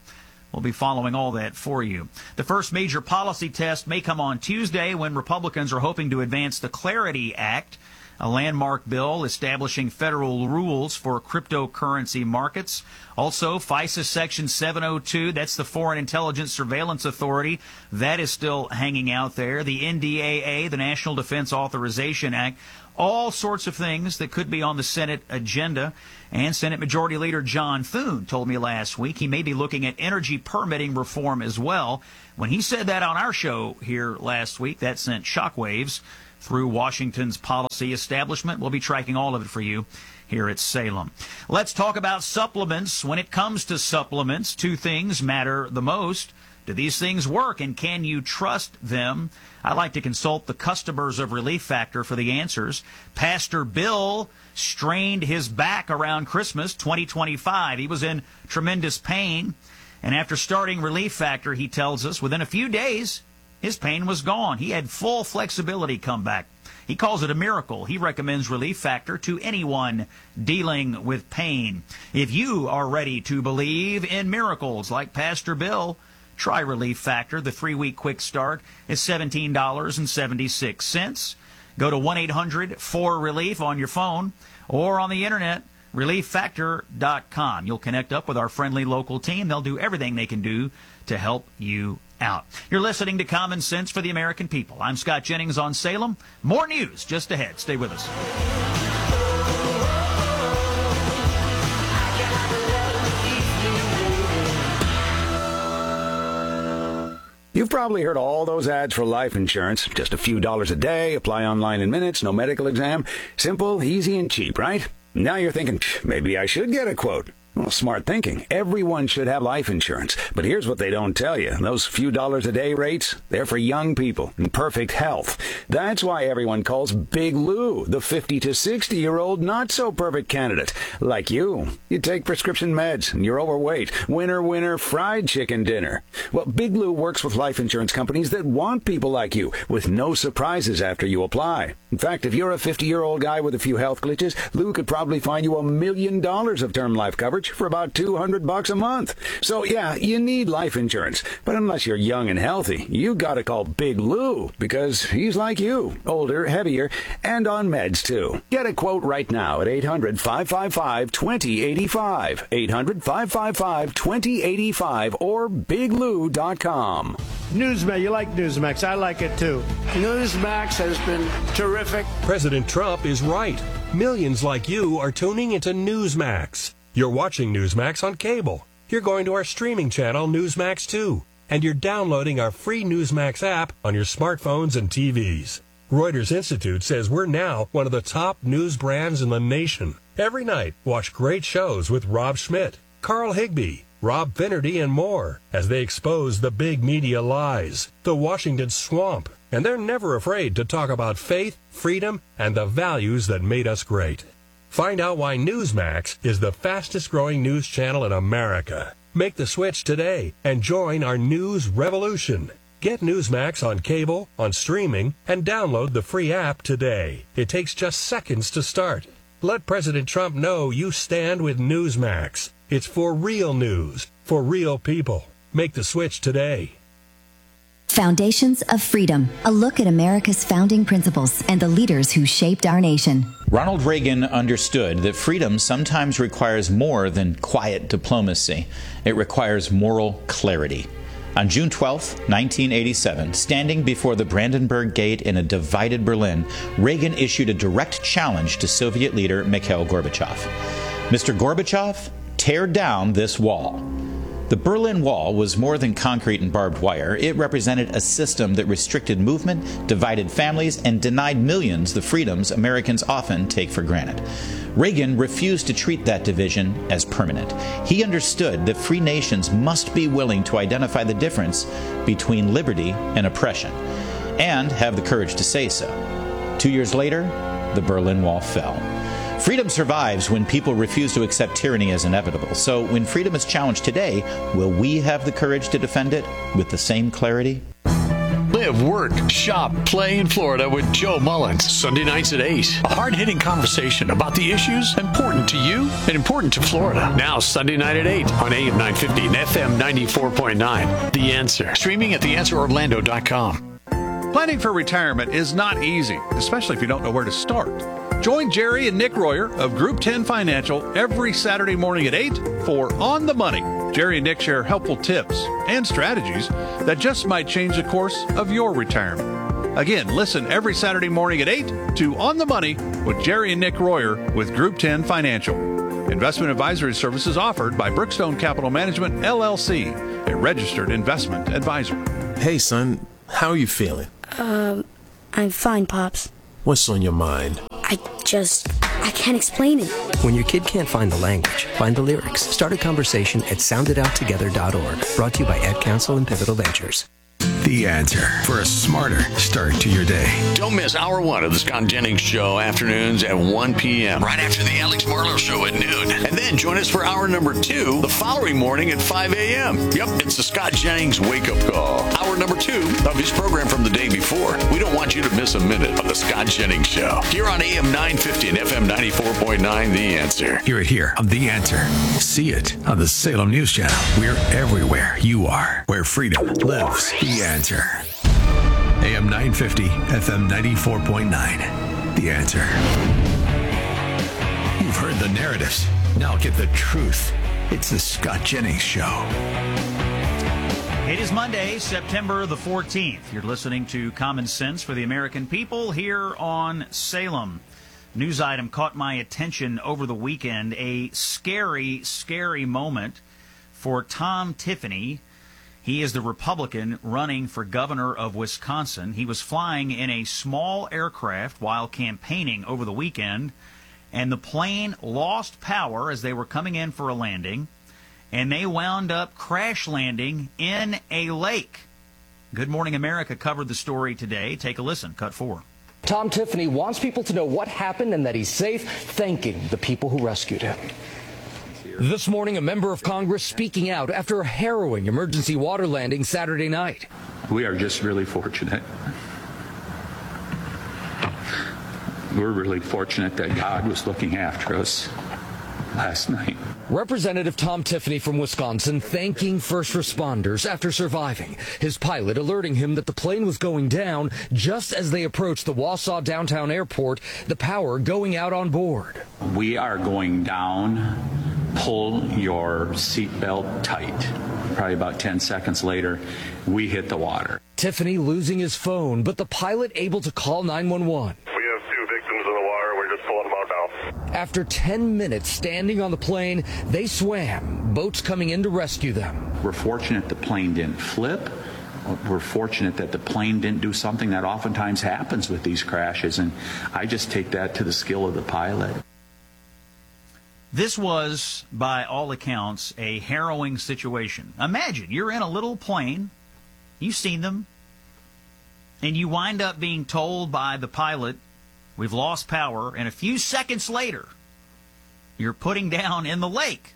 We'll be following all that for you. The first major policy test may come on Tuesday when Republicans are hoping to advance the Clarity Act, a landmark bill establishing federal rules for cryptocurrency markets. Also, FISA Section seven oh two, that's the Foreign Intelligence Surveillance Authority, that is still hanging out there. The N D A A, the National Defense Authorization Act, all sorts of things that could be on the Senate agenda. And Senate Majority Leader John Thune told me last week he may be looking at energy permitting reform as well. When he said that on our show here last week, that sent shockwaves through Washington's policy establishment. We'll be tracking all of it for you here at Salem. Let's talk about supplements. When it comes to supplements, two things matter the most. Do these things work, and can you trust them? I like to consult the customers of Relief Factor for the answers. Pastor Bill strained his back around Christmas twenty twenty-five. He was in tremendous pain, and after starting Relief Factor, he tells us, within a few days, his pain was gone. He had full flexibility come back. He calls it a miracle. He recommends Relief Factor to anyone dealing with pain. If you are ready to believe in miracles like Pastor Bill, try Relief Factor. The three-week quick start is seventeen dollars and seventy-six cents. Go to one eight hundred four relief on your phone or on the internet, relief factor dot com. You'll connect up with our friendly local team. They'll do everything they can do to help you out. You're listening to Common Sense for the American People. I'm Scott Jennings on Salem. More news just ahead. Stay with us. You've probably heard all those ads for life insurance. Just a few dollars a day, apply online in minutes, no medical exam. Simple, easy, and cheap, right? Now you're thinking, maybe I should get a quote. Well, smart thinking. Everyone should have life insurance. But here's what they don't tell you. Those few dollars a day rates, they're for young people in perfect health. That's why everyone calls Big Lou the fifty to sixty-year-old not-so-perfect candidate. Like you. You take prescription meds, and you're overweight. Winner, winner, fried chicken dinner. Well, Big Lou works with life insurance companies that want people like you, with no surprises after you apply. In fact, if you're a fifty-year-old guy with a few health glitches, Lou could probably find you a million dollars of term life coverage for about two hundred bucks a month. So yeah, you need life insurance. But unless you're young and healthy, you gotta call Big Lou, because he's like you, older, heavier, and on meds too. Get a quote right now at eight hundred five five five two zero eight five, eight hundred five five five two zero eight five, or big lou dot com. Newsmax, you like Newsmax. I like it too. Newsmax has been terrific. President Trump is right. Millions like you are tuning into Newsmax. You're watching Newsmax on cable. You're going to our streaming channel, Newsmax two. And you're downloading our free Newsmax app on your smartphones and T Vs. Reuters Institute says we're now one of the top news brands in the nation. Every night, watch great shows with Rob Schmidt, Carl Higbie, Rob Finnerty, and more as they expose the big media lies, the Washington swamp. And they're never afraid to talk about faith, freedom, and the values that made us great. Find out why Newsmax is the fastest growing news channel in America. Make the switch today and join our news revolution. Get Newsmax on cable, on streaming, and download the free app today. It takes just seconds to start. Let President Trump know you stand with Newsmax. It's for real news, for real people. Make the switch today. Foundations of Freedom, a look at America's founding principles and the leaders who shaped our nation. Ronald Reagan understood that freedom sometimes requires more than quiet diplomacy. It requires moral clarity. On June twelfth, nineteen eighty-seven, standing before the Brandenburg Gate in a divided Berlin, Reagan issued a direct challenge to Soviet leader Mikhail Gorbachev. Mister Gorbachev, tear down this wall. The Berlin Wall was more than concrete and barbed wire. It represented a system that restricted movement, divided families, and denied millions the freedoms Americans often take for granted. Reagan refused to treat that division as permanent. He understood that free nations must be willing to identify the difference between liberty and oppression, and have the courage to say so. Two years later, the Berlin Wall fell. Freedom survives when people refuse to accept tyranny as inevitable. So when freedom is challenged today, will we have the courage to defend it with the same clarity? Live live, work, shop, play in Florida with Joe Mullins. Sunday nights at eight. A hard-hitting conversation about the issues important to you and important to Florida. Now, Sunday night at eight on A M nine fifty and F M ninety-four point nine. The Answer. Streaming at the answer orlando dot com. Planning for retirement is not easy, especially if you don't know where to start. Join Jerry and Nick Royer of Group ten Financial every Saturday morning at eight for On the Money. Jerry and Nick share helpful tips and strategies that just might change the course of your retirement. Again, listen every Saturday morning at eight to On the Money with Jerry and Nick Royer with Group ten Financial. Investment advisory services offered by Brookstone Capital Management, L L C, a registered investment advisor. Hey, son, how are you feeling? Um, I'm fine, Pops. What's on your mind? I just, I can't explain it. When your kid can't find the language, find the lyrics. Start a conversation at sound it out together dot org. Brought to you by Ad Council and Pivotal Ventures. The Answer for a smarter start to your day. Don't miss hour one of the Scott Jennings Show, afternoons at one p.m. right after the Alex Marlowe Show at noon. And then join us for hour number two the following morning at five a.m. Yep, it's the Scott Jennings Wake Up Call. Hour number two of his program from the day before. We don't want you to miss a minute of the Scott Jennings Show. Here on A M nine fifty and F M ninety-four point nine, The Answer. Hear it here on The Answer. See it on the Salem News Channel. We're everywhere you are, where freedom lives. The Answer. A M nine fifty, F M ninety-four point nine. The Answer. You've heard the narratives. Now get the truth. It's the Scott Jennings Show. It is Monday, September the fourteenth. You're listening to Common Sense for the American People here on Salem. News item caught my attention over the weekend. A scary, scary moment for Tom Tiffany. He is the Republican running for governor of Wisconsin. He was flying in a small aircraft while campaigning over the weekend, and the plane lost power as they were coming in for a landing, and they wound up crash landing in a lake. Good Morning America covered the story today. Take a listen. Cut four. Tom Tiffany wants people to know what happened and that he's safe, thanking the people who rescued him. This morning, a member of Congress speaking out after a harrowing emergency water landing Saturday night. We are just really fortunate. We're really fortunate that God was looking after us last night. Representative Tom Tiffany from Wisconsin thanking first responders after surviving. His pilot alerting him that the plane was going down just as they approached the Wausau downtown airport, the power going out on board. We are going down. Pull your seatbelt tight. Probably about ten seconds later, we hit the water. Tiffany losing his phone, but the pilot able to call nine one one. We have two victims in the water. We're just pulling them out now. After ten minutes standing on the plane, they swam, boats coming in to rescue them. We're fortunate the plane didn't flip. We're fortunate that the plane didn't do something that oftentimes happens with these crashes, and I just take that to the skill of the pilot. This was, by all accounts, a harrowing situation. Imagine you're in a little plane, you've seen them, and you wind up being told by the pilot, we've lost power, and a few seconds later, you're putting down in the lake.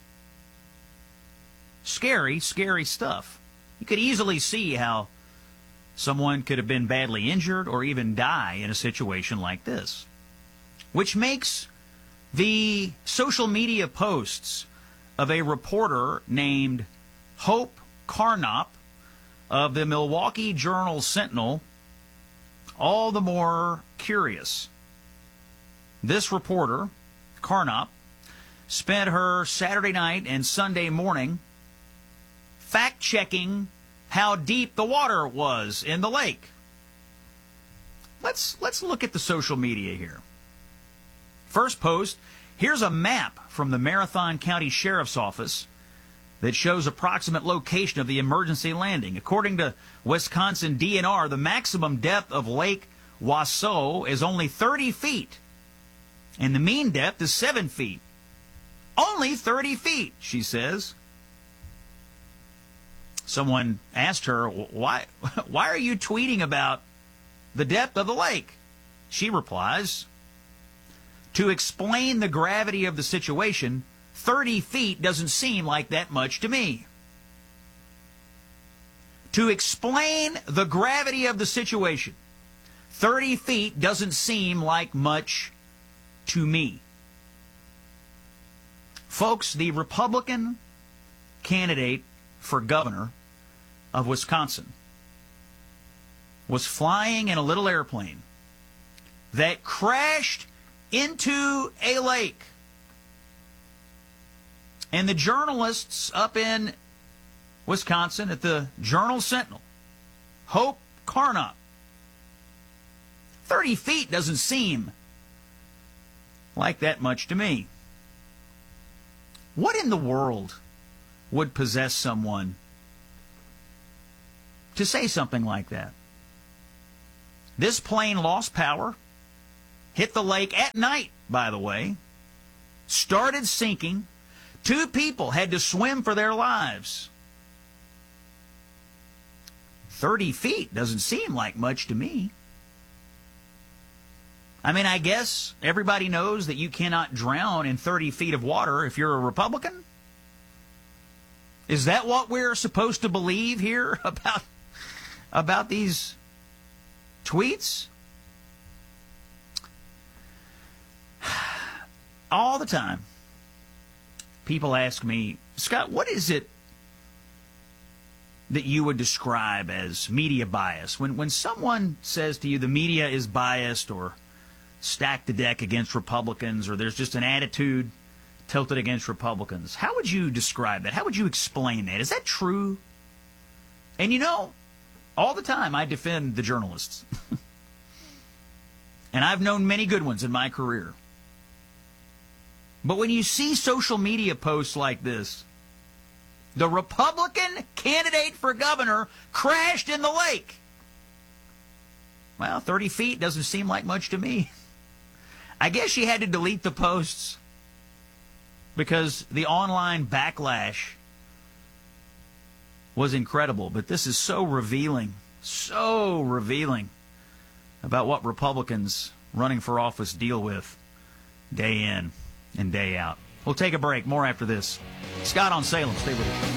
Scary, scary stuff. You could easily see how someone could have been badly injured or even die in a situation like this, which makes the social media posts of a reporter named Hope Carnop of the Milwaukee Journal-Sentinel all the more curious. This reporter, Carnop, spent her Saturday night and Sunday morning fact-checking how deep the water was in the lake. Let's, let's look at the social media here. First post, here's a map from the Marathon County Sheriff's Office that shows approximate location of the emergency landing. According to Wisconsin D N R, the maximum depth of Lake Wausau is only thirty feet, and the mean depth is seven feet. Only thirty feet, she says. Someone asked her, why, why are you tweeting about the depth of the lake? She replies, to explain the gravity of the situation, thirty feet doesn't seem like that much to me. To explain the gravity of the situation, thirty feet doesn't seem like much to me. Folks, the Republican candidate for governor of Wisconsin was flying in a little airplane that crashed into a lake. And the journalists up in Wisconsin at the Journal-Sentinel, Hope Carnop, thirty feet doesn't seem like that much to me. What in the world would possess someone to say something like that? This plane lost power, hit the lake at night, by the way, started sinking. Two people had to swim for their lives. thirty feet doesn't seem like much to me. I mean, I guess everybody knows that you cannot drown in thirty feet of water if you're a Republican. Is that what we're supposed to believe here about, about these tweets? All the time, people ask me, Scott, what is it that you would describe as media bias? When, when someone says to you the media is biased or stacked the deck against Republicans, or there's just an attitude tilted against Republicans, how would you describe that? How would you explain that? Is that true? And you know, all the time I defend the journalists. And I've known many good ones in my career. But when you see social media posts like this, the Republican candidate for governor crashed in the lake. Well, thirty feet doesn't seem like much to me. I guess she had to delete the posts because the online backlash was incredible. But this is so revealing, so revealing about what Republicans running for office deal with day in and day out. We'll take a break. More after this. Scott on Salem. Stay with us.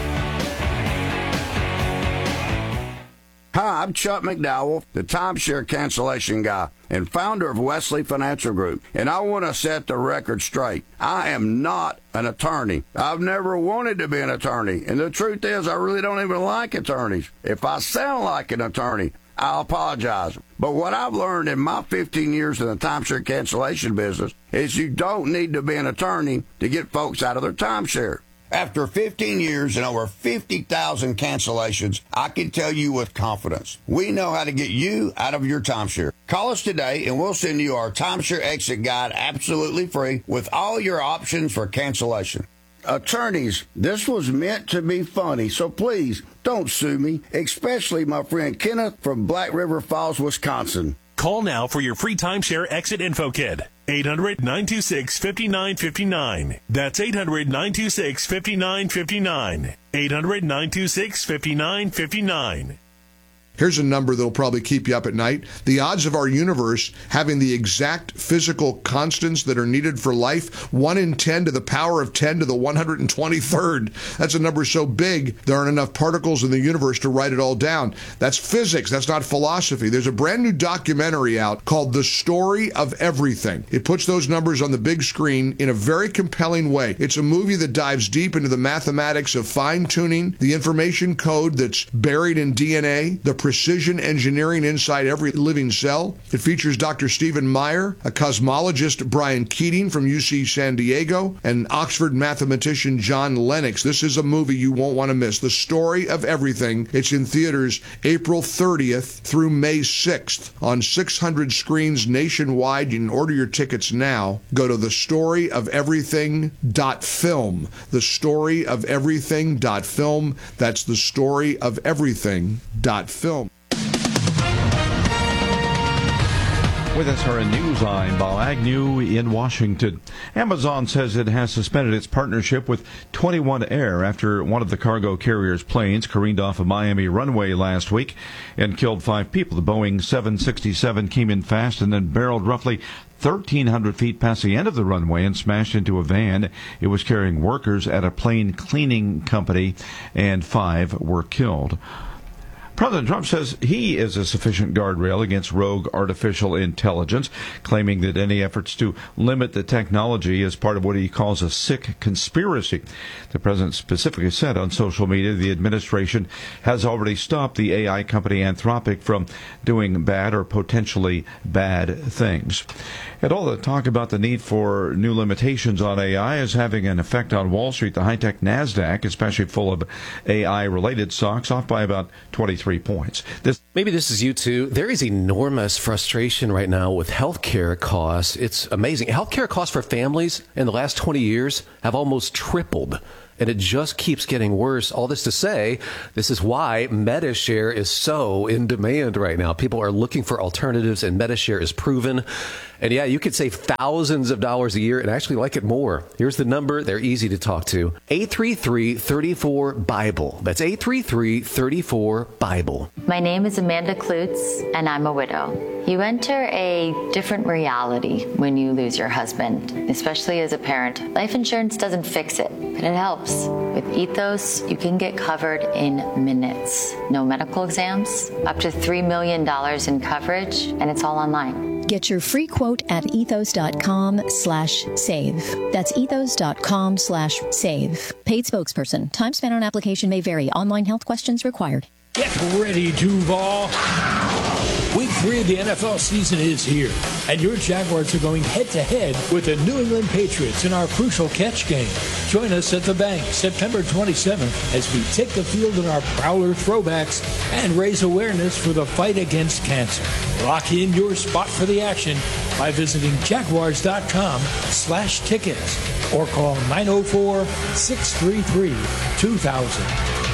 Hi, I'm Chuck McDowell, the timeshare cancellation guy and founder of Wesley Financial Group, and I want to set the record straight. I am not an attorney. I've never wanted to be an attorney, and the truth is I really don't even like attorneys. If I sound like an attorney, I apologize. But what I've learned in my fifteen years in the timeshare cancellation business is you don't need to be an attorney to get folks out of their timeshare. After fifteen years and over fifty thousand cancellations, I can tell you with confidence, we know how to get you out of your timeshare. Call us today and we'll send you our timeshare exit guide absolutely free with all your options for cancellation. Attorneys, this was meant to be funny, so please don't sue me, especially my friend Kenneth from Black River Falls, Wisconsin. Call now for your free timeshare exit info kit. eight hundred, nine two six, five nine five nine. That's eight hundred, nine two six, five nine five nine. eight hundred, nine two six, five nine five nine. Here's a number that'll probably keep you up at night. The odds of our universe having the exact physical constants that are needed for life, one in ten to the power of ten to the one hundred twenty-third. That's a number so big, there aren't enough particles in the universe to write it all down. That's physics. That's not philosophy. There's a brand new documentary out called The Story of Everything. It puts those numbers on the big screen in a very compelling way. It's a movie that dives deep into the mathematics of fine-tuning, the information code that's buried in D N A, the precision engineering inside every living cell. It features Doctor Stephen Meyer, a cosmologist Brian Keating from U C San Diego, and Oxford mathematician John Lennox. This is a movie you won't want to miss. The Story of Everything. It's in theaters April thirtieth through May sixth on six hundred screens nationwide. You can order your tickets now. Go to the story of everything dot film. the story of everything dot film. That's the story of everything dot film. With us are a Newsline, Bob Agnew in Washington. Amazon says it has suspended its partnership with twenty-one Air after one of the cargo carrier's planes careened off a Miami runway last week and killed five people. The Boeing seven sixty-seven came in fast and then barreled roughly thirteen hundred feet past the end of the runway and smashed into a van. It was carrying workers at a plane cleaning company, and five were killed. President Trump says he is a sufficient guardrail against rogue artificial intelligence, claiming that any efforts to limit the technology is part of what he calls a sick conspiracy. The president specifically said on social media the administration has already stopped the A I company Anthropic from doing bad or potentially bad things. And all the talk about the need for new limitations on A I is having an effect on Wall Street. The high-tech NASDAQ, especially full of A I-related stocks, off by about twenty-three points. This Maybe this is you too. There is enormous frustration right now with healthcare costs. It's amazing. Healthcare costs for families in the last twenty years have almost tripled. And it just keeps getting worse. All this to say, this is why Medi-Share is so in demand right now. People are looking for alternatives, and Medi-Share is proven. And yeah, you could save thousands of dollars a year and actually like it more. Here's the number. They're easy to talk to. eight three three, three four, BIBLE. That's eight three three, three four, BIBLE. My name is Amanda Klutz, and I'm a widow. You enter a different reality when you lose your husband, especially as a parent. Life insurance doesn't fix it, but it helps. With Ethos, you can get covered in minutes. No medical exams, up to three million dollars in coverage, and it's all online. Get your free quote at ethos.com slash save. That's ethos.com slash save. Paid spokesperson. Time spent on application may vary. Online health questions required. Get ready, Duval. Week three of the N F L season is here, and your Jaguars are going head-to-head with the New England Patriots in our crucial catch game. Join us at the Bank September twenty-seventh as we take the field in our Prowler throwbacks and raise awareness for the fight against cancer. Lock in your spot for the action by visiting jaguars.com slash tickets or call nine oh four, six three three, two thousand.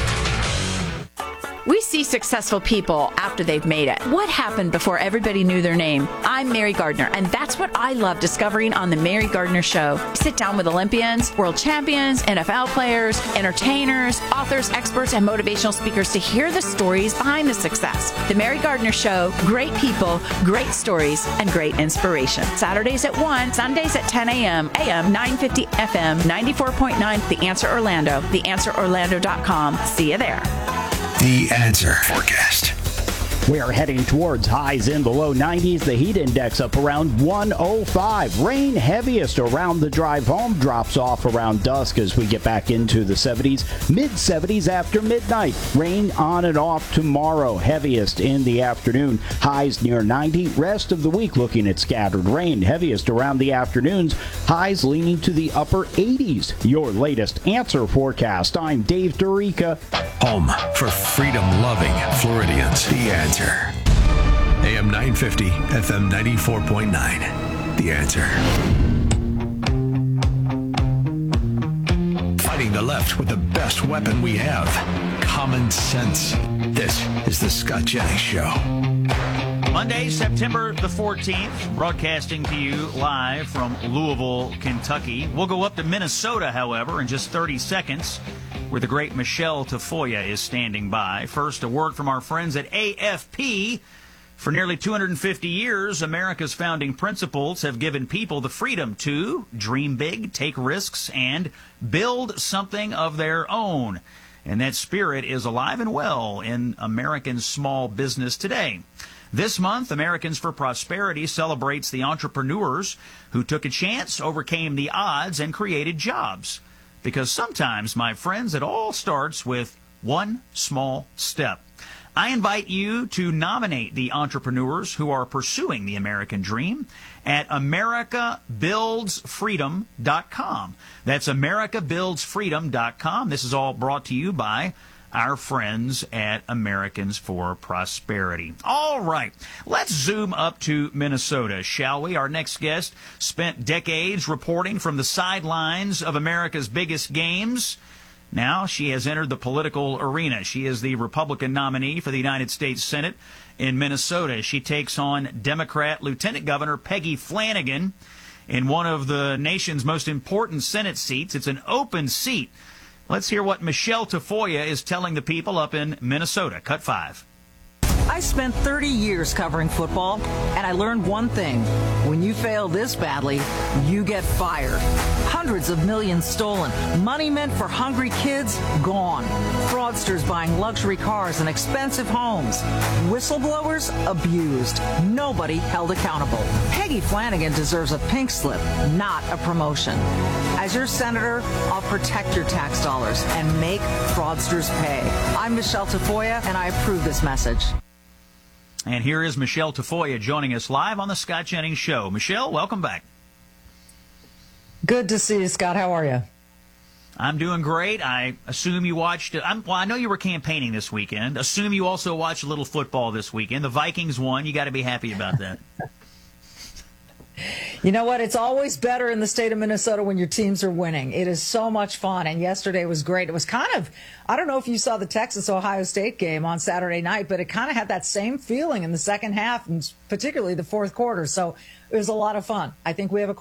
We see successful people after they've made it. What happened before everybody knew their name? I'm Mary Gardner, and that's what I love discovering on The Mary Gardner Show. Sit down with Olympians, world champions, N F L players, entertainers, authors, experts, and motivational speakers to hear the stories behind the success. The Mary Gardner Show, great people, great stories, and great inspiration. Saturdays at one, Sundays at ten a.m., A M nine fifty, F M ninety-four point nine, The Answer Orlando, the answer orlando dot com. See you there. The Answer Forecast. We are heading towards highs in the low nineties. The heat index up around one oh five. Rain heaviest around the drive home. Drops off around dusk as we get back into the seventies. mid seventies after midnight. Rain on and off tomorrow. Heaviest in the afternoon. Highs near ninety. Rest of the week looking at scattered rain. Heaviest around the afternoons. Highs leaning to the upper eighties. Your latest Answer Forecast. I'm Dave Dorica. Home for freedom-loving Floridians. The Answer. A M nine fifty, F M ninety-four point nine. The Answer. Fighting the left with the best weapon we have, common sense. This is the Scott Jennings Show. Monday, September the fourteenth, broadcasting to you live from Louisville, Kentucky. We'll go up to Minnesota, however, in just thirty seconds, where the great Michelle Tafoya is standing by. First, a word from our friends at A F P. For nearly two hundred fifty years, America's founding principles have given people the freedom to dream big, take risks, and build something of their own. And that spirit is alive and well in American small business today. This month, Americans for Prosperity celebrates the entrepreneurs who took a chance, overcame the odds, and created jobs. Because sometimes, my friends, it all starts with one small step. I invite you to nominate the entrepreneurs who are pursuing the American dream at america builds freedom dot com. That's america builds freedom dot com. This is all brought to you by our friends at Americans for Prosperity. All right, let's zoom up to Minnesota, shall we? Our next guest spent decades reporting from the sidelines of America's biggest games. Now she has entered the political arena. She is the Republican nominee for the United States Senate in Minnesota. She takes on Democrat Lieutenant Governor Peggy Flanagan in one of the nation's most important Senate seats. It's an open seat. Let's hear what Michelle Tafoya is telling the people up in Minnesota. Cut five. I spent thirty years covering football, and I learned one thing. When you fail this badly, you get fired. Hundreds of millions stolen. Money meant for hungry kids, gone. Fraudsters buying luxury cars and expensive homes. Whistleblowers abused. Nobody held accountable. Peggy Flanagan deserves a pink slip, not a promotion. As your senator, I'll protect your tax dollars and make fraudsters pay. I'm Michelle Tafoya, and I approve this message. And here is Michelle Tafoya joining us live on the Scott Jennings Show. Michelle, welcome back. Good to see you, Scott. How are you? I'm doing great. I assume you watched it. I'm, well, I know you were campaigning this weekend. Assume you also watched a little football this weekend. The Vikings won. You got to be happy about that. You know what? It's always better in the state of Minnesota when your teams are winning. It is so much fun, and yesterday was great. It was kind of, I don't know if you saw the Texas-Ohio State game on Saturday night, but it kind of had that same feeling in the second half, and particularly the fourth quarter. So it was a lot of fun. I think we have a